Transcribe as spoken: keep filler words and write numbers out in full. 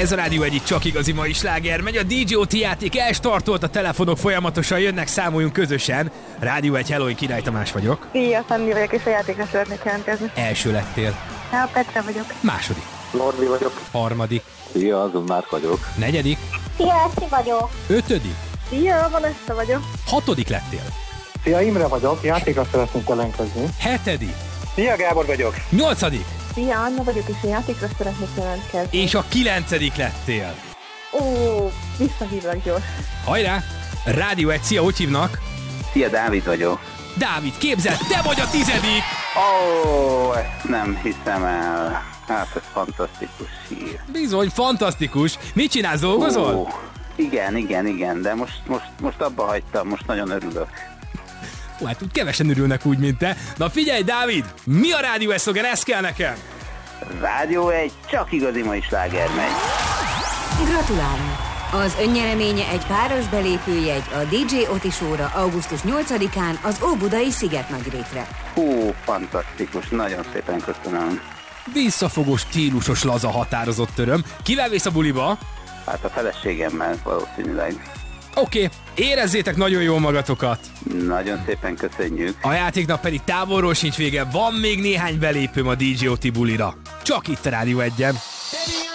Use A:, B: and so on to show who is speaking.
A: Ez a Rádió egyik csak igazi mai sláger. Megy a dé jé o té játék, elstartolt, a telefonok folyamatosan jönnek, számoljunk közösen. Rádió egy, hello, én Király Tamás vagyok.
B: Szia, Szandi vagyok, és a játékra szeretnék jelentkezni.
A: Első lettél.
B: Szia, Petra vagyok.
A: Második.
C: Norbi vagyok.
A: Harmadik.
C: Szia, azon Márk vagyok.
A: Negyedik.
B: Szia, Esti vagyok.
A: Ötödik.
B: Szia, Vanessa vagyok.
A: Hatodik lettél.
C: Szia, Imre vagyok, játékra szeretnék jelentkezni.
A: Hetedik.
C: Szia, Gábor vagyok.
A: Nyolcadik.
B: Szia, Anna vagyok, és a játékra szeretnék jelentkezni.
A: És a kilencedik lettél.
B: Ó, visszahívlak gyors.
A: Hajrá! Rádió egy, szia, hogy hívnak?
D: Szia, Dávid vagyok.
A: Dávid, képzeld, te vagy a tizedik!
D: Ó, oh, ezt nem hiszem el. Hát ez fantasztikus hír.
A: Bizony, fantasztikus. Mit csinálsz, dolgozol?
D: Ó, igen, igen, igen, de most, most, most abba hagytam, most nagyon örülök.
A: Ó, hát úgy kevesen örülnek úgy, mint te. Na figyelj, Dávid, mi a Rádió egy szlogen, ez kell nekem?
D: Rádió egy, csak igazi mai sláger megy.
E: Gratulálunk! Az önnyereménye egy páros belépőjegy a dé jé Oti Show-ra augusztus nyolcadikán az Óbudai Szigetnagyrétre.
D: Hú, fantasztikus, nagyon szépen köszönöm.
A: Visszafogó, stílusos, laza, határozott öröm. Kivel vész a buliba?
D: Hát a feleségemmel valószínűleg.
A: Oké, okay. Érezzétek nagyon jól magatokat.
D: Nagyon szépen köszönjük.
A: A játéknak pedig távolról sincs vége, van még néhány belépőm a dé jé Oti bulira. Csak itt a Rádió egyen.